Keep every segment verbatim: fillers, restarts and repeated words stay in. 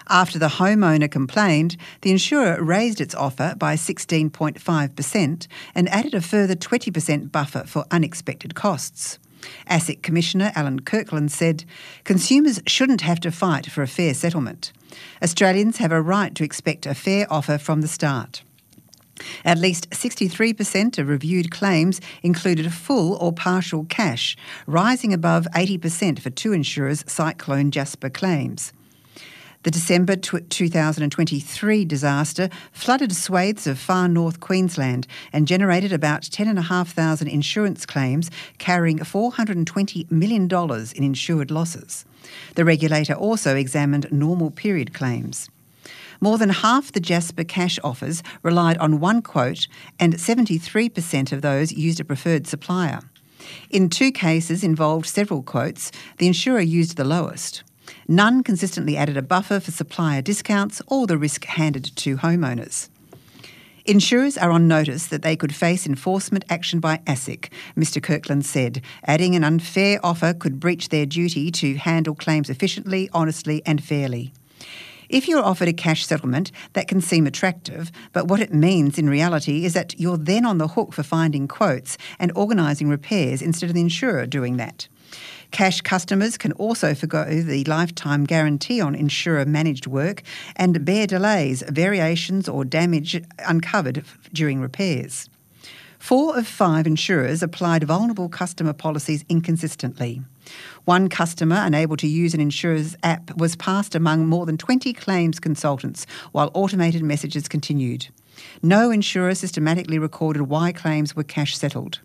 After the homeowner complained, the insurer raised its offer by sixteen point five percent and added a further twenty percent buffer for unexpected costs. ASIC Commissioner Alan Kirkland said, "Consumers shouldn't have to fight for a fair settlement. Australians have a right to expect a fair offer from the start." At least sixty-three percent of reviewed claims included full or partial cash, rising above eighty percent for two insurers' Cyclone Jasper claims. The December two thousand twenty-three disaster flooded swathes of far north Queensland and generated about ten thousand five hundred insurance claims carrying four hundred twenty million dollars in insured losses. The regulator also examined normal period claims. More than half the Jasper cash offers relied on one quote, and seventy-three percent of those used a preferred supplier. In two cases involved several quotes, the insurer used the lowest. None consistently added a buffer for supplier discounts or the risk handed to homeowners. Insurers are on notice that they could face enforcement action by ASIC, Mr Kirkland said, adding an unfair offer could breach their duty to handle claims efficiently, honestly and fairly. If you're offered a cash settlement, that can seem attractive, but what it means in reality is that you're then on the hook for finding quotes and organising repairs instead of the insurer doing that. Cash customers can also forgo the lifetime guarantee on insurer-managed work and bear delays, variations or damage uncovered during repairs. Four of five insurers applied vulnerable customer policies inconsistently. One customer unable to use an insurer's app was passed among more than twenty claims consultants while automated messages continued. No insurer systematically recorded why claims were cash settled.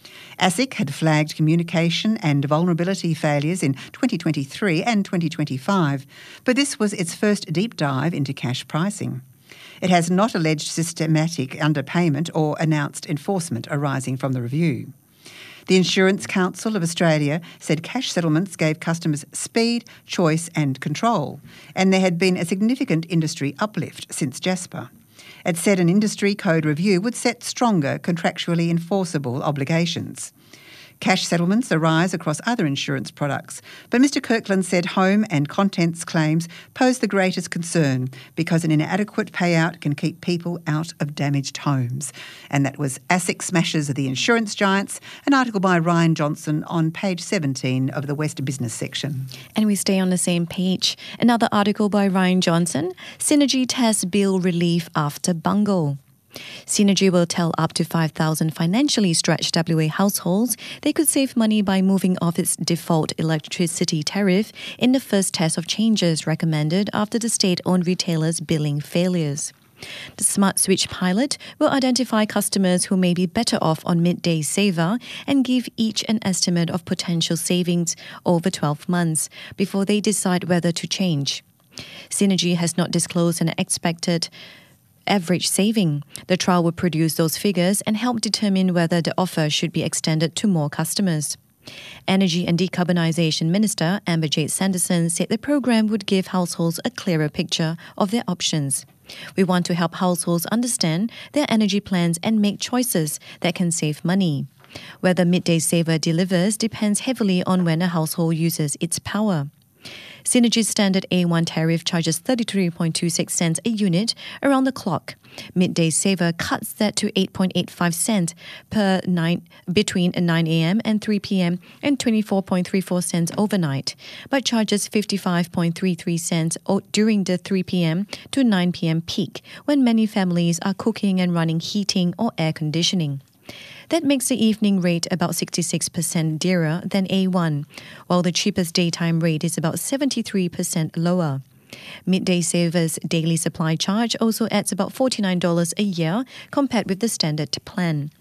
ASIC had flagged communication and vulnerability failures in twenty twenty-three and twenty twenty-five, but this was its first deep dive into cash pricing. It has not alleged systematic underpayment or announced enforcement arising from the review. The Insurance Council of Australia said cash settlements gave customers speed, choice and control, and there had been a significant industry uplift since Jasper. It said an industry code review would set stronger contractually enforceable obligations. Cash settlements arise across other insurance products, but Mr Kirkland said home and contents claims pose the greatest concern because an inadequate payout can keep people out of damaged homes. And that was ASIC Smashes the Insurance Giants, an article by Ryan Johnson on page seventeen of the West Business section. And we stay on the same page. Another article by Ryan Johnson, Synergy tests bill relief after bungle. Synergy will tell up to five thousand financially stretched W A households they could save money by moving off its default electricity tariff in the first test of changes recommended after the state-owned retailer's billing failures. The Smart Switch pilot will identify customers who may be better off on Midday Saver and give each an estimate of potential savings over twelve months before they decide whether to change. Synergy has not disclosed an expected average saving. The trial will produce those figures and help determine whether the offer should be extended to more customers. Energy and Decarbonisation Minister Amber Jade Sanderson said the program would give households a clearer picture of their options. We want to help households understand their energy plans and make choices that can save money. Whether Midday Saver delivers depends heavily on when a household uses its power. Synergy's standard A one tariff charges thirty-three point two six cents a unit around the clock. Midday Saver cuts that to eight point eight five cents per nine between nine a.m. and three p.m. and twenty-four point three four cents overnight, but charges fifty-five point three three cents during the three p.m. to nine p.m. peak when many families are cooking and running heating or air conditioning. That makes the evening rate about sixty-six percent dearer than A one, while the cheapest daytime rate is about seventy-three percent lower. Midday Saver's daily supply charge also adds about forty-nine dollars a year compared with the standard plan.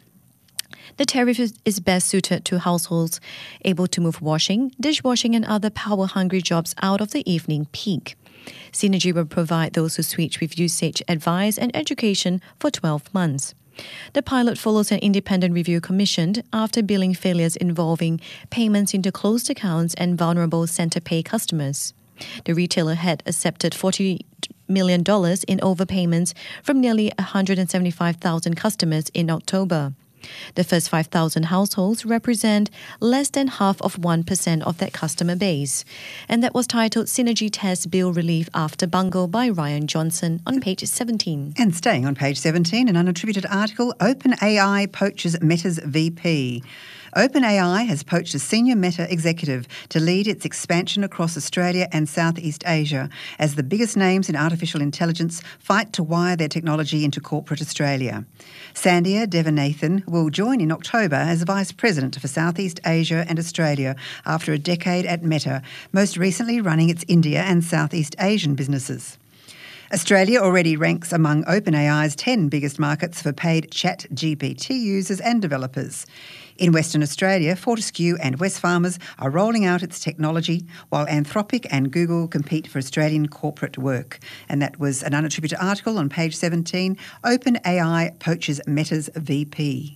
The tariff is best suited to households able to move washing, dishwashing and other power-hungry jobs out of the evening peak. Synergy will provide those who switch with usage advice and education for twelve months. The pilot follows an independent review commissioned after billing failures involving payments into closed accounts and vulnerable Centre Pay customers. The retailer had accepted forty million dollars in overpayments from nearly one hundred seventy-five thousand customers in October. The first five thousand households represent less than half of one percent of that customer base. And that was titled Synergy Tests Bill Relief After Bungle by Ryan Johnson on page seventeen. And staying on page seventeen, an unattributed article, OpenAI poaches Meta's V P. OpenAI has poached a senior Meta executive to lead its expansion across Australia and Southeast Asia as the biggest names in artificial intelligence fight to wire their technology into corporate Australia. Sandhya Devanathan will join in October as Vice President for Southeast Asia and Australia after a decade at Meta, most recently running its India and Southeast Asian businesses. Australia already ranks among OpenAI's ten biggest markets for paid ChatGPT users and developers. In Western Australia, Fortescue and Wesfarmers are rolling out its technology, while Anthropic and Google compete for Australian corporate work. And that was an unattributed article on page seventeen, OpenAI poaches Meta's V P.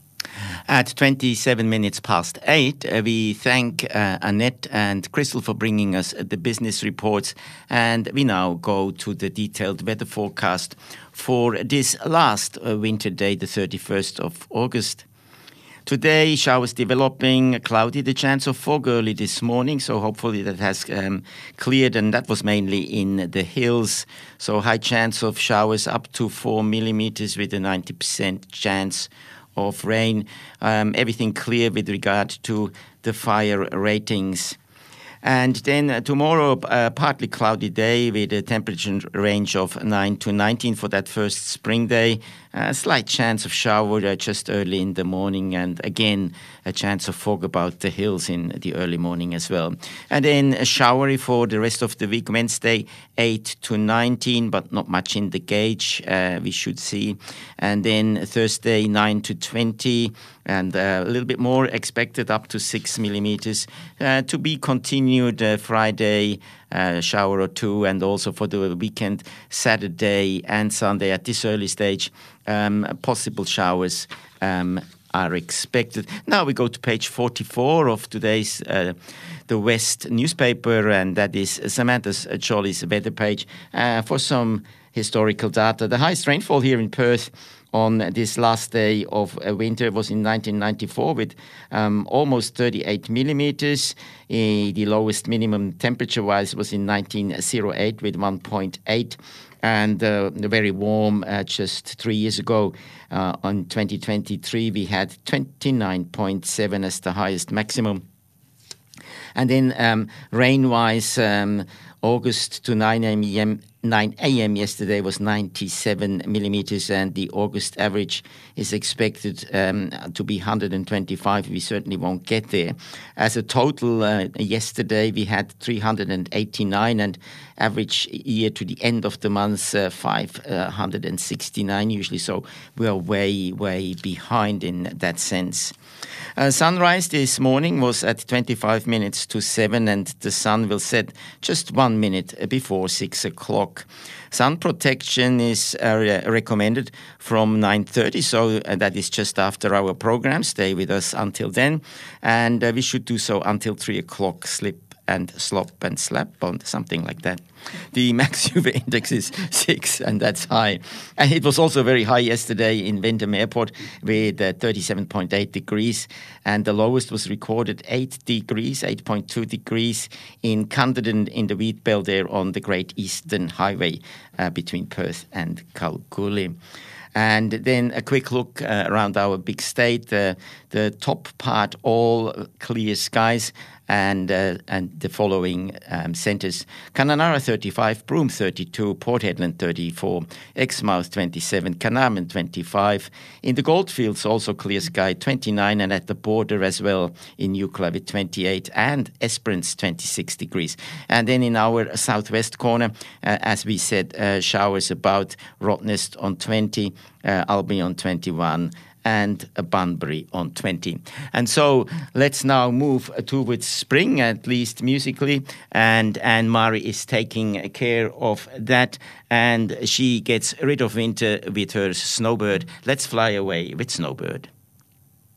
At twenty-seven minutes past eight, uh, we thank uh, Annette and Crystal for bringing us the business reports, and we now go to the detailed weather forecast for this last uh, winter day, the thirty-first of August. Today, showers developing, cloudy, the chance of fog early this morning, so hopefully that has um, cleared, and that was mainly in the hills. So high chance of showers up to four millimeters with a ninety percent chance of rain. Um, everything clear with regard to the fire ratings. And then uh, tomorrow, uh, partly cloudy day with a temperature range of nine to nineteen for that first spring day. A slight chance of shower uh, just early in the morning, and again a chance of fog about the hills in the early morning as well. And then a showery for the rest of the week. Wednesday eight to nineteen, but not much in the gauge uh, we should see. And then Thursday nine to twenty, and uh, a little bit more expected, up to six millimeters. Uh, to be continued uh, Friday, uh, shower or two, and also for the weekend, Saturday and Sunday at this early stage, um, possible showers um, are expected. Now we go to page forty-four of today's uh, The West newspaper, and that is Samantha Jolly's weather page uh, for some historical data. The highest rainfall here in Perth on this last day of uh, winter was in nineteen ninety-four with um, almost thirty-eight millimeters. Uh, the lowest minimum temperature-wise was in nineteen oh eight with one point eight. And uh, very warm uh, just three years ago. Uh, on twenty twenty-three, we had twenty-nine point seven as the highest maximum. And then um, rain-wise, um, August to nine a.m. nine a.m. yesterday was ninety-seven millimeters, and the August average is expected um, to be one hundred twenty-five. We certainly won't get there. As a total, uh, yesterday we had three hundred eighty-nine, and average year to the end of the month, uh, five hundred sixty-nine usually. So we are way, way behind in that sense. Uh, sunrise this morning was at twenty-five minutes to seven, and the sun will set just one minute before six o'clock. Sun protection is uh, re- recommended from nine thirty, so uh, that is just after our program. Stay with us until then, and uh, we should do so until three o'clock. Slip and slop and slap on something like that. The max U V index is six, and that's high. And it was also very high yesterday in Wyndham Airport with uh, thirty-seven point eight degrees, and the lowest was recorded eight degrees, eight point two degrees in Cunderdin in the wheat belt there on the Great Eastern Highway uh, between Perth and Kalgoorlie. And then a quick look uh, around our big state. Uh, the top part, all clear skies, and uh, and the following um, centres: Kununurra thirty-five, Broome thirty-two, Port Hedland thirty-four, Exmouth twenty-seven, Carnarvon twenty-five. In the Goldfields, also clear sky, twenty-nine, and at the border as well in Eucla with twenty-eight, and Esperance twenty-six degrees. And then in our southwest corner, uh, as we said, uh, showers about Rottnest on twenty, uh, Albany on twenty-one, and Bunbury on twenty. And so let's now move towards spring, at least musically, and Anne-Marie is taking care of that, and she gets rid of winter with her Snowbird. Let's fly away with Snowbird.